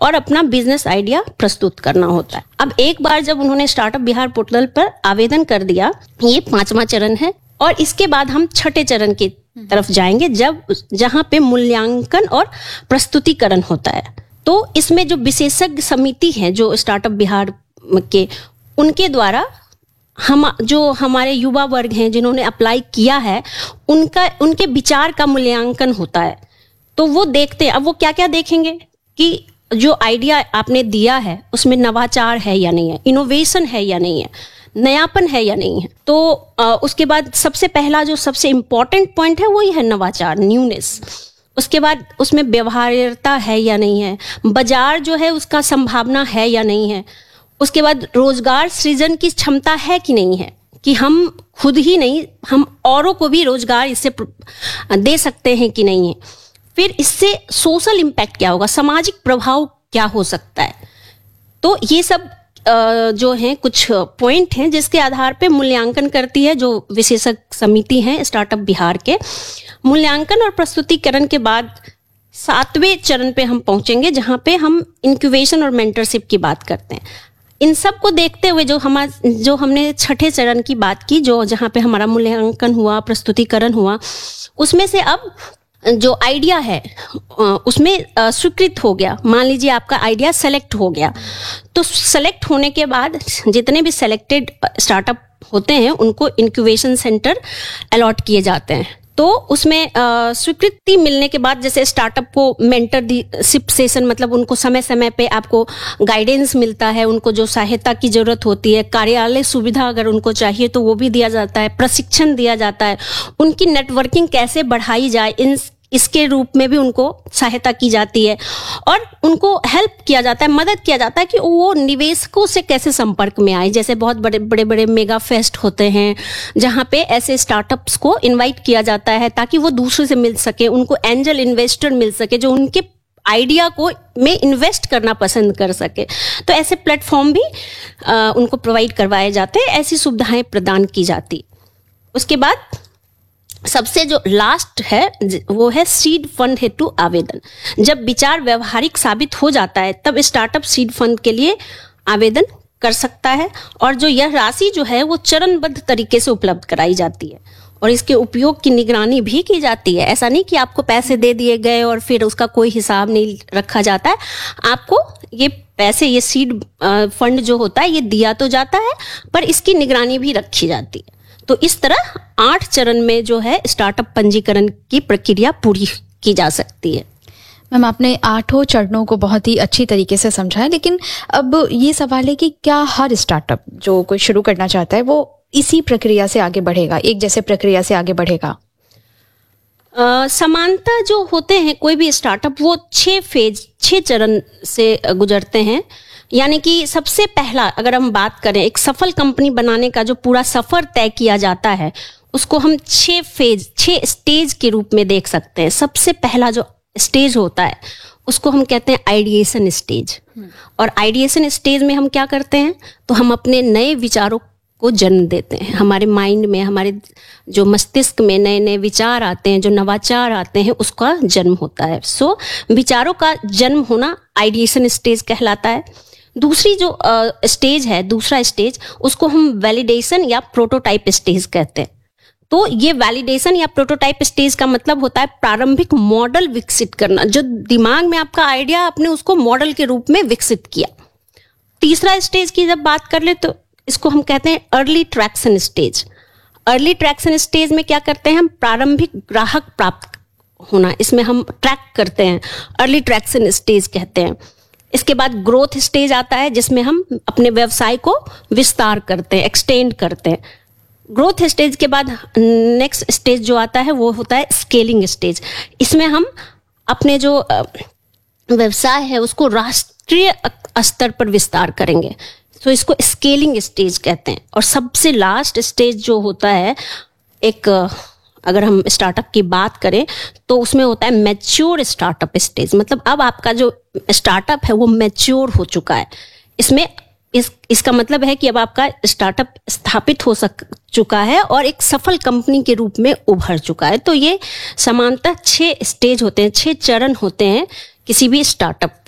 और अपना business idea प्रस्तुत करना होता है। अब एक बार जब उन्होंने स्टार्टअप बिहार पोर्टल पर आवेदन कर दिया, ये 5वां चरण है, और इसके बाद हम छठे चरण की तरफ जाएंगे जहां पे मूल्यांकन और प्रस्तुतिकरण होता है। तो इसमें जो विशेषज्ञ समिति है जो स्टार्टअप बिहार के, उनके द्वारा जो हमारे युवा वर्ग हैं जिन्होंने अप्लाई किया है, उनके विचार का मूल्यांकन होता है। तो वो देखते हैं, अब वो क्या क्या देखेंगे कि जो आइडिया आपने दिया है उसमें नवाचार है या नहीं है, इनोवेशन है या नहीं है, नयापन है या नहीं है। तो उसके बाद सबसे पहला जो सबसे इम्पोर्टेंट पॉइंट है वही है नवाचार, न्यूनेस। उसके बाद उसमें व्यवहार्यता है या नहीं है, बाजार जो है उसका संभावना है या नहीं है। उसके बाद रोजगार सृजन की क्षमता है कि नहीं है, कि हम खुद ही नहीं, हम औरों को भी रोजगार इससे दे सकते हैं कि नहीं है। फिर इससे सोशल इम्पैक्ट क्या होगा, सामाजिक प्रभाव क्या हो सकता है। तो ये सब जो हैं कुछ पॉइंट हैं जिसके आधार पे मूल्यांकन करती है जो विशेषज्ञ समिति है स्टार्टअप बिहार के। मूल्यांकन और प्रस्तुतिकरण के बाद 7वें चरण पे हम पहुंचेंगे जहां पे हम इंक्यूबेशन और मेंटरशिप की बात करते हैं। इन सब को देखते हुए जो हमने छठे चरण की बात की, जहां पे हमारा मूल्यांकन हुआ, प्रस्तुतिकरण हुआ, उसमें से अब जो आइडिया है उसमें स्वीकृत हो गया। मान लीजिए आपका आइडिया सेलेक्ट हो गया, तो सेलेक्ट होने के बाद जितने भी सेलेक्टेड स्टार्टअप होते हैं उनको इंक्यूबेशन सेंटर अलॉट किए जाते हैं। तो उसमें स्वीकृति मिलने के बाद जैसे स्टार्टअप को मेंटरशिप सेशन, मतलब उनको समय समय पे आपको गाइडेंस मिलता है, उनको जो सहायता की जरूरत होती है, कार्यालय सुविधा अगर उनको चाहिए तो वो भी दिया जाता है, प्रशिक्षण दिया जाता है, उनकी नेटवर्किंग कैसे बढ़ाई जाए इसके रूप में भी उनको सहायता की जाती है, और उनको हेल्प किया जाता है, मदद किया जाता है कि वो निवेशकों से कैसे संपर्क में आए। जैसे बहुत बड़े बड़े मेगा फेस्ट होते हैं जहां पे ऐसे स्टार्टअप्स को इनवाइट किया जाता है ताकि वो दूसरे से मिल सके, उनको एंजल इन्वेस्टर मिल सके जो उनके आइडिया को में इन्वेस्ट करना पसंद कर सके। तो ऐसे प्लेटफॉर्म भी उनको प्रोवाइड करवाए जाते हैं, ऐसी सुविधाएं प्रदान की जाती। उसके बाद सबसे जो लास्ट है वो है सीड फंड हेतु आवेदन। जब विचार व्यवहारिक साबित हो जाता है तब स्टार्टअप सीड फंड के लिए आवेदन कर सकता है, और जो यह राशि जो है वो चरणबद्ध तरीके से उपलब्ध कराई जाती है और इसके उपयोग की निगरानी भी की जाती है। ऐसा नहीं कि आपको पैसे दे दिए गए और फिर उसका कोई हिसाब नहीं रखा जाता है। आपको ये पैसे, ये सीड फंड जो होता है ये दिया तो जाता है पर इसकी निगरानी भी रखी जाती है। तो इस तरह 8 चरण में जो है स्टार्टअप पंजीकरण की प्रक्रिया पूरी की जा सकती है। मैम, आपने 8 चरणों को बहुत ही अच्छी तरीके से समझाया, लेकिन अब ये सवाल है कि क्या हर स्टार्टअप जो कोई शुरू करना चाहता है वो इसी प्रक्रिया से आगे बढ़ेगा, एक जैसे प्रक्रिया से आगे बढ़ेगा? समानता जो होते हैं कोई भी स्टार्टअप वो 6 चरण से गुजरते हैं। यानी कि सबसे पहला अगर हम बात करें एक सफल कंपनी बनाने का जो पूरा सफर तय किया जाता है उसको हम 6 स्टेज के रूप में देख सकते हैं। सबसे पहला जो स्टेज होता है उसको हम कहते हैं आइडिएशन स्टेज। और आइडिएशन स्टेज में हम क्या करते हैं, तो हम अपने नए विचारों को जन्म देते हैं। हमारे माइंड में, हमारे जो मस्तिष्क में नए नए विचार आते हैं, जो नवाचार आते हैं, उसका जन्म होता है। सो विचारों का जन्म होना आइडिएशन स्टेज कहलाता है। दूसरी जो स्टेज है, दूसरा स्टेज, उसको हम वैलिडेशन या प्रोटोटाइप स्टेज कहते हैं। तो ये वैलिडेशन या प्रोटोटाइप स्टेज का मतलब होता है प्रारंभिक मॉडल विकसित करना। जो दिमाग में आपका आइडिया, आपने उसको मॉडल के रूप में विकसित किया। तीसरा स्टेज की जब बात कर ले तो इसको हम कहते हैं early traction stage. Early traction stage में क्या करते हैं हम, प्रारंभिक ग्राहक प्राप्त होना, इसमें हम ट्रैक करते हैं, अर्ली ट्रैक्शन स्टेज कहते हैं। इसके बाद ग्रोथ स्टेज आता है जिसमें हम अपने व्यवसाय को विस्तार करते हैं, एक्सटेंड करते हैं। ग्रोथ स्टेज के बाद नेक्स्ट स्टेज जो आता है वो होता है स्केलिंग स्टेज। इसमें हम अपने जो व्यवसाय है उसको राष्ट्रीय स्तर पर विस्तार करेंगे, तो इसको स्केलिंग स्टेज कहते हैं। और सबसे लास्ट स्टेज जो होता है, एक अगर हम स्टार्टअप की बात करें तो उसमें होता है मैच्योर स्टार्टअप स्टेज। मतलब अब आपका जो स्टार्टअप है वो मैच्योर हो चुका है। इसमें इसका मतलब है कि अब आपका स्टार्टअप स्थापित हो चुका है और एक सफल कंपनी के रूप में उभर चुका है। तो ये समानतः 6 स्टेज होते हैं, 6 चरण होते हैं किसी भी स्टार्टअप